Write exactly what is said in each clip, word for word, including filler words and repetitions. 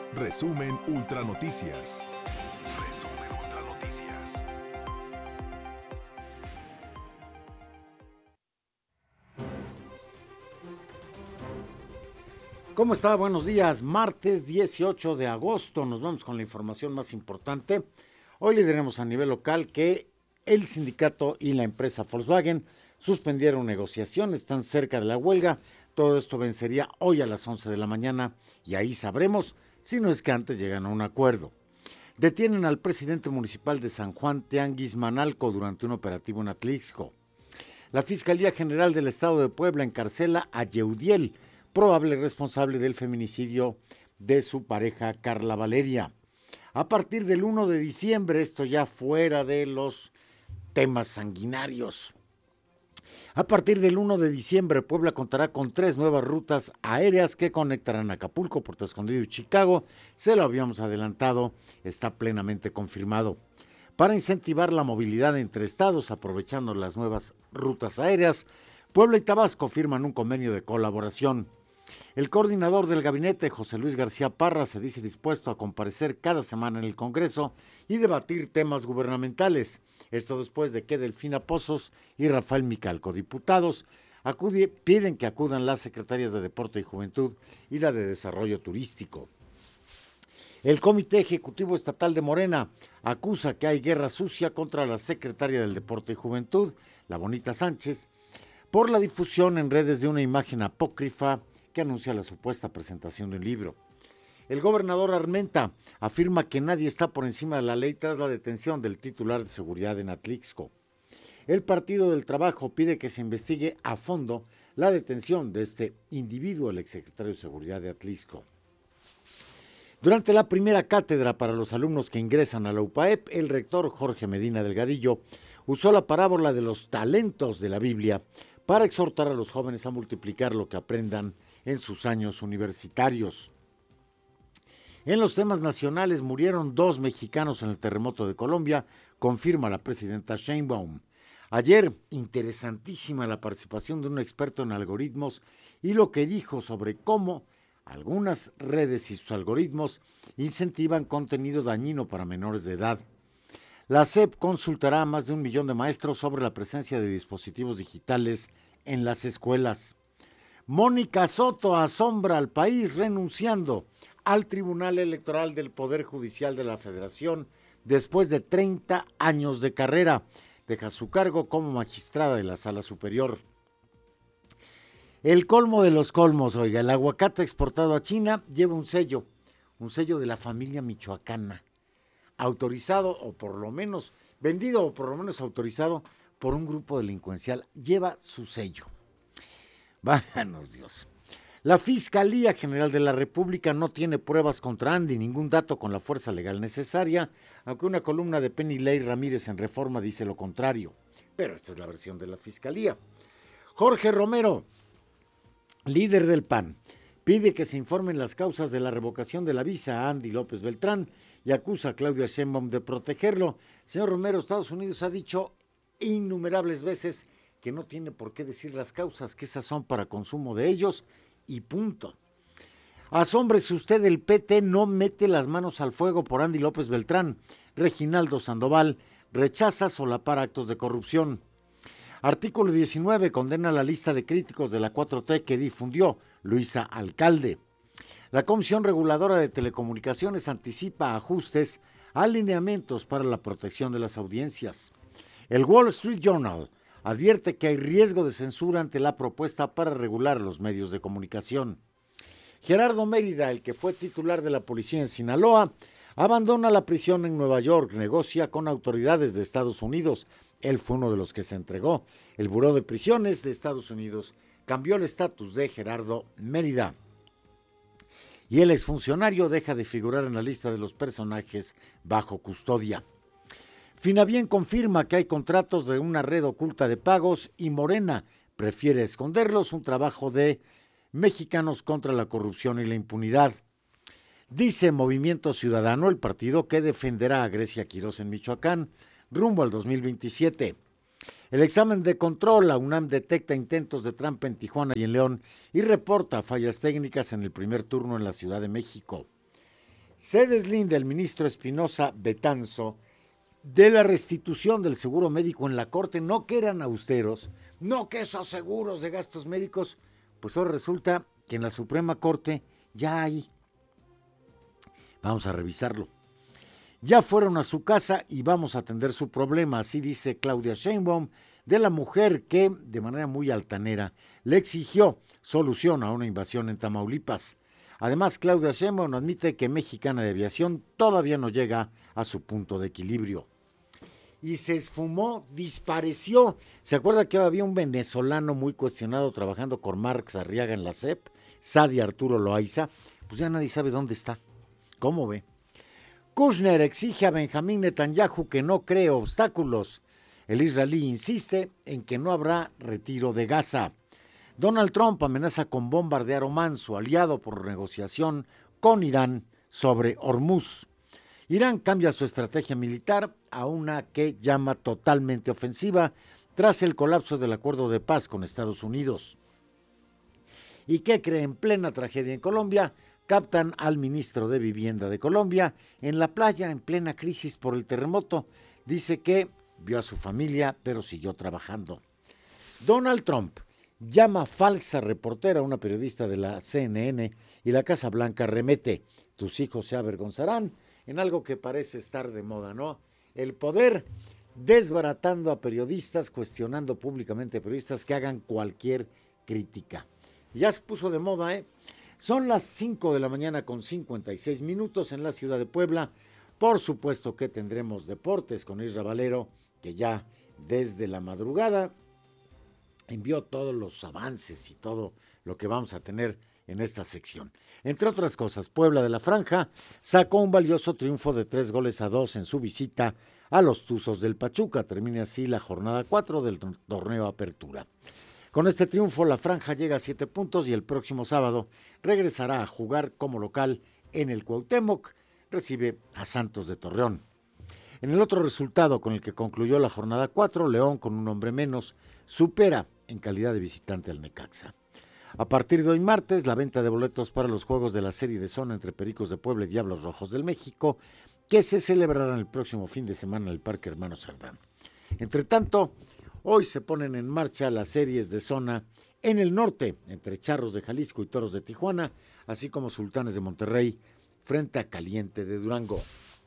Resumen Ultra Noticias. Resumen Ultra Noticias. ¿Cómo está? Buenos días. Martes dieciocho de agosto. Nos vamos con la información más importante. Hoy le diremos a nivel local que el sindicato y la empresa Volkswagen suspendieron negociaciones, están cerca de la huelga. Todo esto vencería hoy a las once de la mañana y ahí sabremos si no es que antes llegan a un acuerdo. Detienen al presidente municipal de San Juan Tianguis Manalco durante un operativo en Atlixco. La Fiscalía General del Estado de Puebla encarcela a Yeudiel, probable responsable del feminicidio de su pareja Carla Valeria. A partir del primero de diciembre, esto ya fuera de los temas sanguinarios. A partir del primero de diciembre, Puebla contará con tres nuevas rutas aéreas que conectarán Acapulco, Puerto Escondido y Chicago. Se lo habíamos adelantado, está plenamente confirmado. Para incentivar la movilidad entre estados, aprovechando las nuevas rutas aéreas, Puebla y Tabasco firman un convenio de colaboración. El coordinador del gabinete, José Luis García Parra, se dice dispuesto a comparecer cada semana en el Congreso y debatir temas gubernamentales. Esto después de que Delfina Pozos y Rafael Micalco, diputados, acude, piden que acudan las secretarias de Deporte y Juventud y la de Desarrollo Turístico. El Comité Ejecutivo Estatal de Morena acusa que hay guerra sucia contra la secretaria del Deporte y Juventud, la Bonita Sánchez, por la difusión en redes de una imagen apócrifa que anuncia la supuesta presentación de un libro. El gobernador Armenta afirma que nadie está por encima de la ley tras la detención del titular de seguridad en Atlixco. El Partido del Trabajo pide que se investigue a fondo la detención de este individuo, el exsecretario de Seguridad de Atlixco. Durante la primera cátedra para los alumnos que ingresan a la U P A E P, el rector Jorge Medina Delgadillo usó la parábola de los talentos de la Biblia para exhortar a los jóvenes a multiplicar lo que aprendan en sus años universitarios. En los temas nacionales murieron dos mexicanos en el terremoto de Colombia, confirma la presidenta Sheinbaum. Ayer, interesantísima la participación de un experto en algoritmos y lo que dijo sobre cómo algunas redes y sus algoritmos incentivan contenido dañino para menores de edad. La S E P consultará a más de un millón de maestros sobre la presencia de dispositivos digitales en las escuelas. Mónica Soto asombra al país renunciando al Tribunal Electoral del Poder Judicial de la Federación después de treinta años de carrera. Deja su cargo como magistrada de la Sala Superior. El colmo de los colmos, oiga, el aguacate exportado a China lleva un sello, un sello de la familia michoacana, autorizado o por lo menos, vendido o por lo menos autorizado por un grupo delincuencial, lleva su sello. Vámonos Dios. La Fiscalía General de la República no tiene pruebas contra Andy, ningún dato con la fuerza legal necesaria, aunque una columna de Penny Ley Ramírez en Reforma dice lo contrario. Pero esta es la versión de la Fiscalía. Jorge Romero, líder del P A N, pide que se informen las causas de la revocación de la visa a Andy López Beltrán y acusa a Claudia Sheinbaum de protegerlo. Señor Romero, Estados Unidos ha dicho innumerables veces que no tiene por qué decir las causas, que esas son para consumo de ellos y punto. Asómbrese usted, el P T no mete las manos al fuego por Andy López Beltrán. Reginaldo Sandoval rechaza solapar actos de corrupción. Artículo diecinueve condena la lista de críticos de la cuatro T que difundió Luisa Alcalde. La Comisión Reguladora de Telecomunicaciones anticipa ajustes a alineamientos para la protección de las audiencias. El Wall Street Journal advierte que hay riesgo de censura ante la propuesta para regular los medios de comunicación. Gerardo Mérida, el que fue titular de la policía en Sinaloa, abandona la prisión en Nueva York, negocia con autoridades de Estados Unidos. Él fue uno de los que se entregó. El Buró de Prisiones de Estados Unidos cambió el estatus de Gerardo Mérida. Y el exfuncionario deja de figurar en la lista de los personajes bajo custodia. Finabien confirma que hay contratos de una red oculta de pagos y Morena prefiere esconderlos, un trabajo de Mexicanos contra la Corrupción y la Impunidad. Dice Movimiento Ciudadano, el partido que defenderá a Grecia Quirós en Michoacán rumbo al dos mil veintisiete. El examen de control, la UNAM detecta intentos de trampa en Tijuana y en León y reporta fallas técnicas en el primer turno en la Ciudad de México. Se deslinda el ministro Espinosa Betanzo de la restitución del seguro médico en la Corte, no que eran austeros, no que esos seguros de gastos médicos, pues ahora resulta que en la Suprema Corte ya hay. Vamos a revisarlo. Ya fueron a su casa y vamos a atender su problema, así dice Claudia Sheinbaum, de la mujer que, de manera muy altanera, le exigió solución a una invasión en Tamaulipas. Además, Claudia Sheinbaum admite que Mexicana de Aviación todavía no llega a su punto de equilibrio. Y se esfumó, dispareció. ¿Se acuerda que había un venezolano muy cuestionado trabajando con Marx Arriaga en la C E P, Sadi Arturo Loaiza? Pues ya nadie sabe dónde está. ¿Cómo ve? Kushner exige a Benjamín Netanyahu que no cree obstáculos. El israelí insiste en que no habrá retiro de Gaza. Donald Trump amenaza con bombardear Omán, su aliado por negociación con Irán sobre Hormuz. Irán cambia su estrategia militar a una que llama totalmente ofensiva tras el colapso del acuerdo de paz con Estados Unidos. ¿Y qué cree? En plena tragedia en Colombia, captan al ministro de Vivienda de Colombia en la playa en plena crisis por el terremoto. Dice que vio a su familia, pero siguió trabajando. Donald Trump llama falsa reportera a una periodista de la C N N y la Casa Blanca remete: tus hijos se avergonzarán, en algo que parece estar de moda, ¿no? El poder desbaratando a periodistas, cuestionando públicamente a periodistas que hagan cualquier crítica. Ya se puso de moda, ¿eh? Son las cinco de la mañana con cincuenta y seis minutos en la ciudad de Puebla. Por supuesto que tendremos deportes con Isra Valero, que ya desde la madrugada envió todos los avances y todo lo que vamos a tener en esta sección. Entre otras cosas, Puebla de la Franja sacó un valioso triunfo de tres goles a dos en su visita a los Tuzos del Pachuca. Termina así la jornada cuatro del torneo Apertura. Con este triunfo, la Franja llega a siete puntos y el próximo sábado regresará a jugar como local en el Cuauhtémoc. Recibe a Santos de Torreón. En el otro resultado con el que concluyó la jornada cuatro, León, con un hombre menos, supera en calidad de visitante al Necaxa. A partir de hoy martes, la venta de boletos para los juegos de la serie de zona entre Pericos de Puebla y Diablos Rojos del México, que se celebrarán el próximo fin de semana en el Parque Hermano Cerdán. Entre tanto, hoy se ponen en marcha las series de zona en el norte, entre Charros de Jalisco y Toros de Tijuana, así como Sultanes de Monterrey, frente a Caliente de Durango.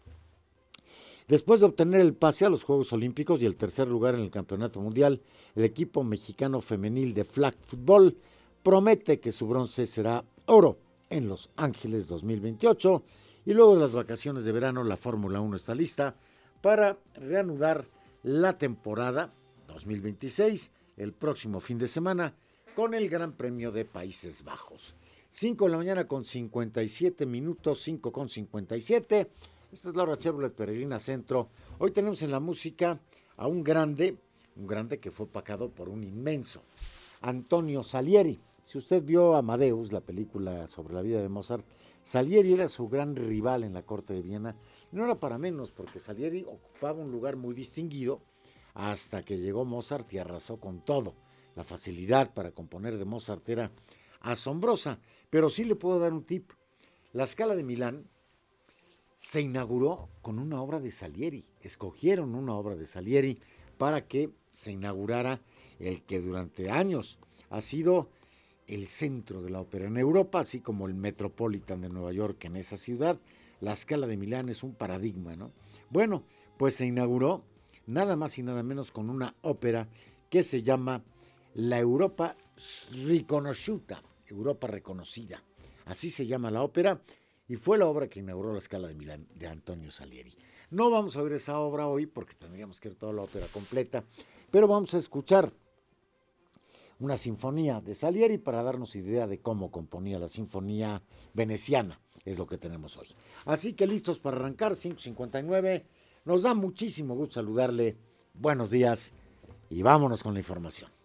Después de obtener el pase a los Juegos Olímpicos y el tercer lugar en el Campeonato Mundial, el equipo mexicano femenil de flag football promete que su bronce será oro en Los Ángeles dos mil veintiocho, y luego de las vacaciones de verano la Fórmula uno está lista para reanudar la temporada dos mil veintiséis el próximo fin de semana con el Gran Premio de Países Bajos. cinco de la mañana con cincuenta y siete minutos, cinco con cincuenta y siete. Esta es la hora Chevrolet Peregrina Centro. Hoy tenemos en la música a un grande, un grande que fue opacado por un inmenso, Antonio Salieri. Si usted vio Amadeus, la película sobre la vida de Mozart, Salieri era su gran rival en la corte de Viena. Y no era para menos, porque Salieri ocupaba un lugar muy distinguido hasta que llegó Mozart y arrasó con todo. La facilidad para componer de Mozart era asombrosa, pero sí le puedo dar un tip. La Scala de Milán se inauguró con una obra de Salieri. Escogieron una obra de Salieri para que se inaugurara el que durante años ha sido el centro de la ópera en Europa, así como el Metropolitan de Nueva York en esa ciudad. La Scala de Milán es un paradigma, ¿no? Bueno, pues se inauguró nada más y nada menos con una ópera que se llama La Europa Riconosciuta, Europa reconocida. Así se llama la ópera, y fue la obra que inauguró la Scala de Milán de Antonio Salieri. No vamos a ver esa obra hoy porque tendríamos que ver toda la ópera completa, pero vamos a escuchar una sinfonía de Salieri para darnos idea de cómo componía la sinfonía veneciana. Es lo que tenemos hoy. Así que listos para arrancar, cinco cincuenta y nueve. Nos da muchísimo gusto saludarle. Buenos días y vámonos con la información.